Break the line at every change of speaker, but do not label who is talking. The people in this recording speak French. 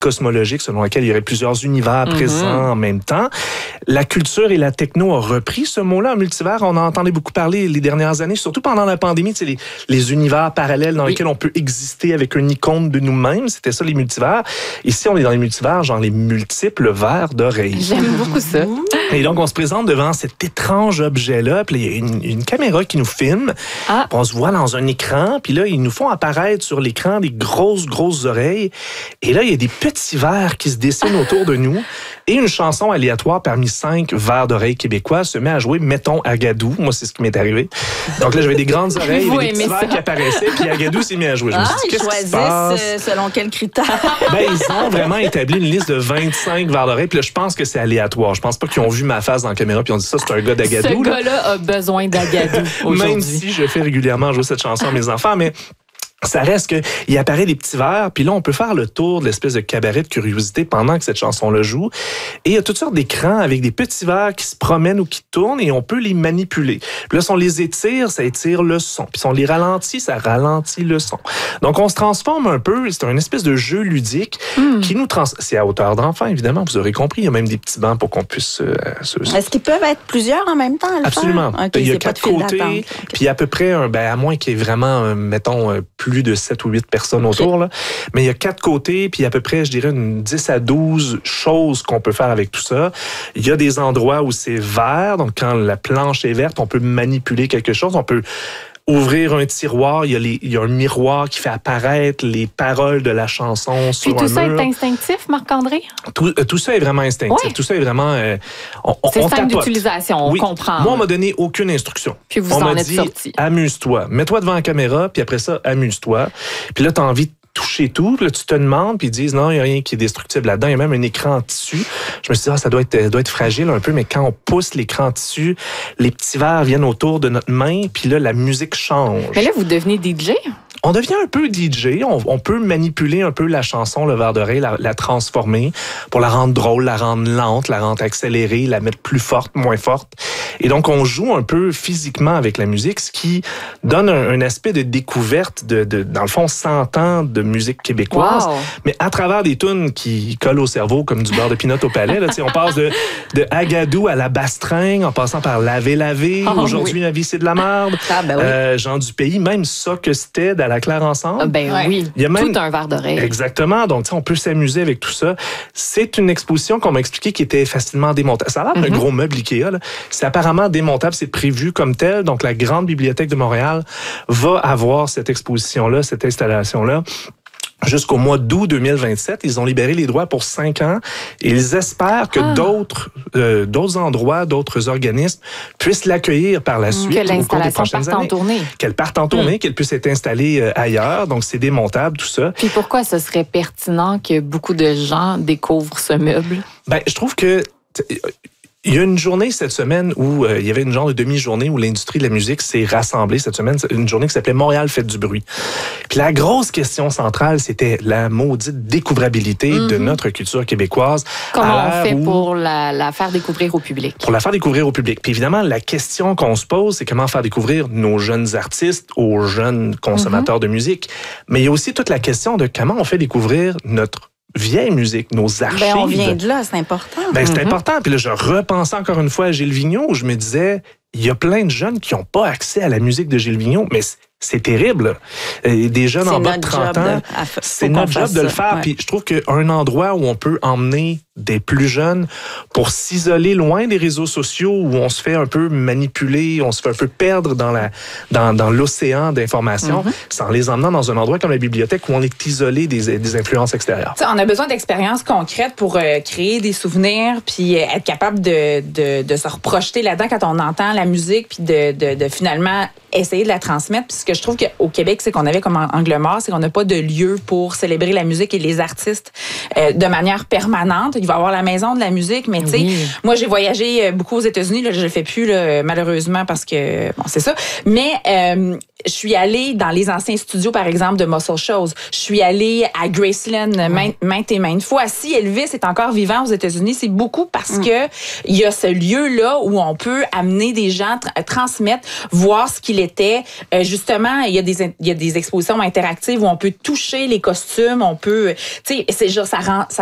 cosmologique selon laquelle il y aurait plusieurs univers présents en même temps. La culture et la techno a repris ce mot-là, multivers. On en entendait beaucoup parler les dernières années, surtout pendant la pandémie, tu sais, les univers parallèles dans lesquels on peut exister avec une icône de nous-mêmes. C'était ça, les multivers. Ici, on est dans les multivers, genre les multiples vers d'oreilles.
J'aime beaucoup ça.
Et donc, on se présente devant cet étrange objet-là, puis il y a une caméra qui nous filme. On se voit dans un écran, puis là, ils nous font apparaître sur l'écran des grosses oreilles. Et là, il y a des petits vers qui se dessinent autour de nous. Et une chanson aléatoire parmi 5 vers d'oreilles québécois se met à jouer Mettons Agadou. Moi, c'est ce qui m'est arrivé. Donc là, j'avais des grandes oreilles, et des petits vers qui apparaissaient, puis Agadou s'est mis à jouer. Je me suis dit, qu'est-ce qui se passe?
Ils choisissent selon quels critères?
Ils ont vraiment établi une liste de 25 vers d'oreilles, puis là, je pense que c'est aléatoire. Je pense pas qu'ils ont vu ma face dans la caméra, puis ils ont dit ça, c'est un gars d'Agadou.
Ce gars-là a besoin d'Agadou aujourd'hui.
Même si je fais régulièrement jouer cette chanson à mes enfants, mais ça reste qu'il apparaît des petits vers, puis là, on peut faire le tour de l'espèce de cabaret de curiosité pendant que cette chanson-là joue. Et il y a toutes sortes d'écrans avec des petits vers qui se promènent ou qui tournent et on peut les manipuler. Puis là, si on les étire, ça étire le son. Puis si on les ralentit, ça ralentit le son. Donc, on se transforme un peu. C'est un espèce de jeu ludique qui nous C'est à hauteur d'enfant, évidemment. Vous aurez compris. Il y a même des petits bancs pour qu'on puisse
Est-ce qu'ils peuvent être plusieurs en même temps à le
Absolument.
faire?
Il y a 4 côtés. Puis à peu près, à moins qu'il y ait vraiment, mettons, plus de 7 ou 8 personnes autour. Là. Mais il y a 4 côtés, puis à peu près, je dirais, une 10 à 12 choses qu'on peut faire avec tout ça. Il y a des endroits où c'est vert, donc quand la planche est verte, on peut manipuler quelque chose, on peut ouvrir un tiroir, il y a un miroir qui fait apparaître les paroles de la chanson sur un mur.
Puis tout ça est instinctif, Marc-André?
Tout ça est vraiment instinctif.
Oui.
Tout ça est vraiment...
c'est simple d'utilisation, on comprend.
Moi, on m'a donné aucune instruction.
Puis vous
on
en
m'a
êtes
dit,
sorti.
Amuse-toi. Mets-toi devant la caméra, puis après ça, amuse-toi. Puis là, t'as envie de toucher tout, puis là, tu te demandes, puis ils disent non, il n'y a rien qui est destructible là-dedans, il y a même un écran en tissu. Je me suis dit, ça doit être fragile un peu, mais quand on pousse l'écran en tissu, les petits verres viennent autour de notre main, puis là, la musique change.
Mais là, vous devenez DJ?
On devient un peu DJ, on peut manipuler un peu la chanson, le verre d'oreille, la transformer pour la rendre drôle, la rendre lente, la rendre accélérée, la mettre plus forte, moins forte. Et donc, on joue un peu physiquement avec la musique, ce qui donne un aspect de découverte dans le fond, 100 ans de musique québécoise, mais à travers des tunes qui collent au cerveau comme du beurre de pinot au palais. Là, on passe de Agadou à la bastringue, en passant par Laver. Aujourd'hui, la vie, c'est de la merde. Jean du Pays, même ça que c'était à la Claire ensemble.
Oui, il y a même tout un verre d'oreille.
Exactement, donc on peut s'amuser avec tout ça. C'est une exposition qu'on m'a expliqué qui était facilement démontable. Ça a l'air d'un gros meuble Ikea. Là. C'est apparemment démontable, c'est prévu comme tel. Donc la Grande Bibliothèque de Montréal va avoir cette exposition-là, cette installation-là. Jusqu'au mois d'août 2027, ils ont libéré les droits pour 5 ans et ils espèrent que d'autres endroits, d'autres organismes puissent l'accueillir par la suite au cours des prochaines années. Qu'elle parte en tournée, qu'elle puisse être installée ailleurs. Donc, c'est démontable, tout ça.
Puis pourquoi ce serait pertinent que beaucoup de gens découvrent ce meuble?
Je trouve que... Il y a une journée cette semaine où il y avait une genre de demi-journée où l'industrie de la musique s'est rassemblée cette semaine, une journée qui s'appelait Montréal fête du bruit. Puis la grosse question centrale, c'était la maudite découvrabilité de notre culture québécoise.
Comment on fait pour la faire découvrir au public?
Pour la faire découvrir au public. Puis évidemment, la question qu'on se pose, c'est comment faire découvrir nos jeunes artistes aux jeunes consommateurs de musique. Mais il y a aussi toute la question de comment on fait découvrir notre vieille musique, nos archives.
On vient de là, c'est important.
C'est important. Puis là, je repensais encore une fois à Gilles Vigneault, où je me disais, il y a plein de jeunes qui n'ont pas accès à la musique de Gilles Vigneault, mais c'est terrible. Des jeunes en bas de 30 ans, c'est notre job de le faire. Puis je trouve qu'un endroit où on peut emmener des plus jeunes pour s'isoler loin des réseaux sociaux où on se fait un peu manipuler, on se fait un peu perdre dans l'océan d'informations, c'est en les emmenant dans un endroit comme la bibliothèque où on est isolé des influences extérieures.
On a besoin d'expériences concrètes pour créer des souvenirs puis être capable de se reprojeter là-dedans quand on entend la musique puis de finalement essayer de la transmettre. Puis ce que je trouve qu'au Québec, c'est qu'on avait comme angle mort, c'est qu'on n'a pas de lieu pour célébrer la musique et les artistes de manière permanente. Il va y avoir la maison de la musique, mais tu sais, moi j'ai voyagé beaucoup aux États-Unis, là, je le fais plus là, malheureusement parce que bon, c'est ça. Mais je suis allée dans les anciens studios, par exemple, de Muscle Shoals. Je suis allée à Graceland maintes et maintes fois. Si Elvis est encore vivant aux États-Unis, c'est beaucoup parce que il y a ce lieu-là où on peut amener des gens, transmettre, voir ce qu'il était. Justement, il y a des expositions interactives où on peut toucher les costumes, on peut, tu sais, c'est genre ça